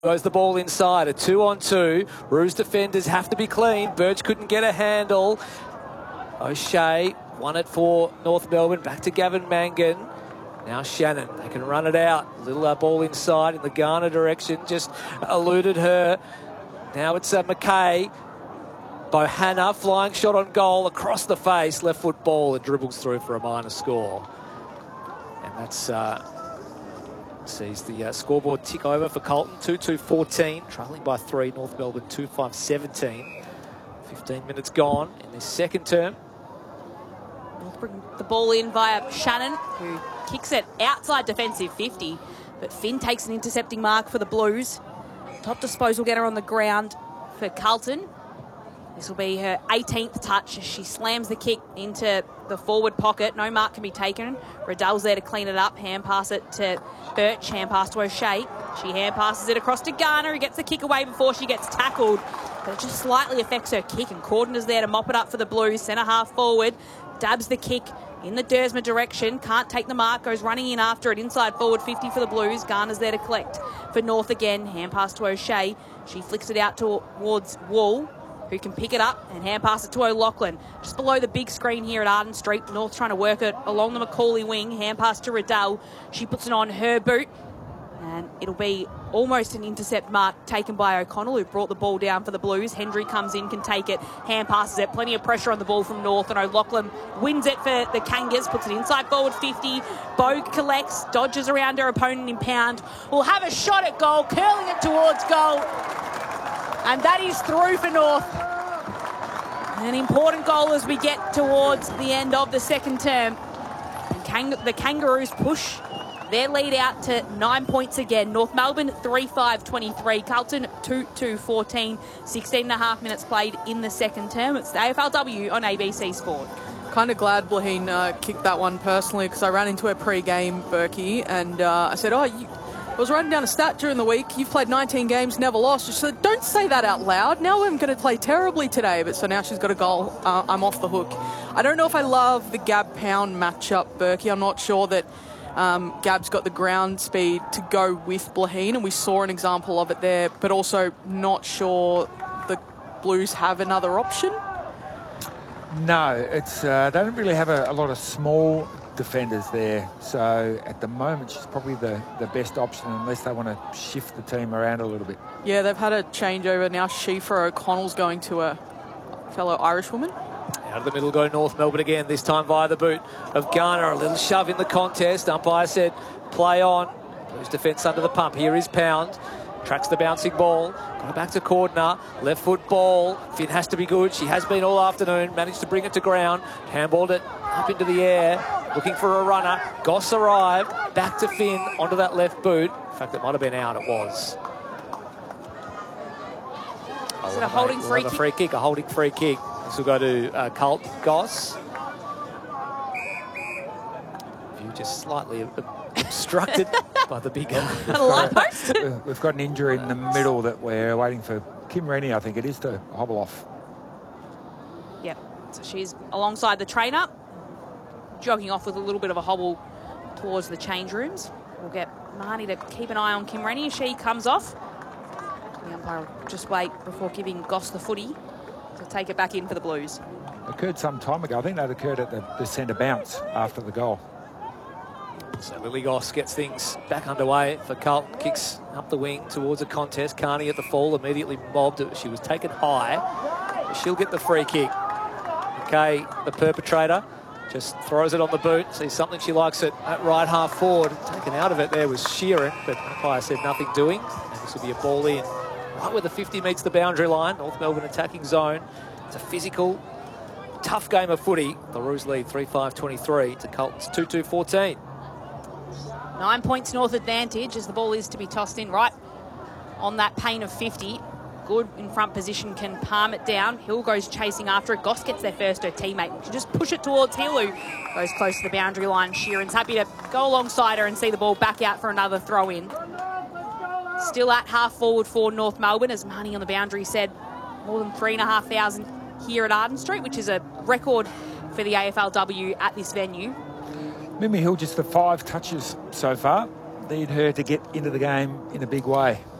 Goes the ball inside, a 2-on-2. Roos defenders have to be clean. Birch couldn't get a handle. O'Shea won it for North Melbourne. Back to Gavin Mangan. Now Shannon. They can run it out. Little ball inside in the Garner direction. Just eluded her. Now it's McKay. Bohanna, flying shot on goal across the face. Left foot ball. It dribbles through for a minor score. And that's... sees the scoreboard tick over for Carlton. 2-2-14, trailing by 3. North Melbourne 2-5-17. 15 minutes gone in this second term. North bring the ball in via Shannon, who kicks it outside defensive 50. But Finn takes an intercepting mark for the Blues. Top disposal getter on the ground for Carlton. This will be her 18th touch as she slams the kick into the forward pocket. No mark can be taken. Riddell's there to clean it up. Hand pass it to Birch. Hand pass to O'Shea. She hand passes it across to Garner, who gets the kick away before she gets tackled. But it just slightly affects her kick, and Corden is there to mop it up for the Blues. Centre half forward. Dabs the kick in the Dersma direction. Can't take the mark. Goes running in after it. Inside forward 50 for the Blues. Garner's there to collect for North again. Hand pass to O'Shea. She flicks it out towards Wall, who can pick it up and hand pass it to O'Loughlin. Just below the big screen here at Arden Street. North trying to work it along the Macaulay wing. Hand pass to Riddell. She puts it on her boot. And it'll be almost an intercept mark taken by O'Connell, who brought the ball down for the Blues. Hendry comes in, can take it. Hand passes it. Plenty of pressure on the ball from North. And O'Loughlin wins it for the Kangas. Puts it inside forward 50. Bogue collects. Dodges around her opponent in pound. Will have a shot at goal. Curling it towards goal. And that is through for North. An important goal as we get towards the end of the second term. The Kangaroos push their lead out to 9 points again. North Melbourne 3-5-23. Carlton 2-2-14. 16 and a half minutes played in the second term. It's the AFLW on ABC Sport. Kind of glad Blaheen kicked that one personally, because I ran into her pre-game, Berkey, and I said, I was writing down a stat during the week. You've played 19 games, never lost. She said, don't say that out loud. Now I'm going to play terribly today. But so now she's got a goal. I'm off the hook. I don't know if I love the Gab Pound matchup, Berkey. I'm not sure that Gab's got the ground speed to go with Blaheen, and we saw an example of it there. But also not sure the Blues have another option. No, it's they don't really have a lot of small defenders there, so at the moment she's probably the best option, unless they want to shift the team around a little bit. Yeah, they've had a changeover now. Schiffer O'Connell's going to a fellow Irish woman. Out of the middle go North Melbourne again, this time via the boot of Garner. A little shove in the contest. Umpire said play on. Blues defence under the pump. Here is Pound. Tracks the bouncing ball. Got it back to Cordner. Left foot ball. Finn has to be good. She has been all afternoon. Managed to bring it to ground. Handballed it up into the air. Looking for a runner. Goss arrived. Back to Finn onto that left boot. In fact, it might have been out. It was. Is it a holding free kick? A free kick. A holding free kick. This will go to Carlton. Goss. View just slightly obstructed by the big light post. We've got an injury in the middle that we're waiting for Kim Rennie, I think it is, to hobble off. Yep. So she's alongside the trainer, jogging off with a little bit of a hobble towards the change rooms. We'll get Marnie to keep an eye on Kim Rennie as she comes off. The umpire will just wait before giving Goss the footy to take it back in for the Blues. Occurred some time ago. I think that occurred at the centre bounce after the goal. So Lily Goss gets things back underway for Carlton. Kicks up the wing towards a contest. Carney at the fall, immediately mobbed. She was taken high. She'll get the free kick. Okay, the perpetrator just throws it on the boot. Sees something she likes it at right half forward. Taken out of it there was Sheeran, but umpire said nothing doing. And this will be a ball in right where the 50 meets the boundary line. North Melbourne attacking zone. It's a physical, tough game of footy. The Roos lead 3-5-23 to Carlton's 2-2-14. 9 points North advantage as the ball is to be tossed in right on that pane of 50. Good in front position, can palm it down. Hill goes chasing after it. Goss gets there first, her teammate. She just push it towards Hill, who goes close to the boundary line. Sheeran's happy to go alongside her and see the ball back out for another throw in. Still at half forward for North Melbourne, as Marnie on the boundary said, more than 3,500 here at Arden Street, which is a record for the AFLW at this venue. Mimi Hill just for 5 touches so far. Need her to get into the game in a big way.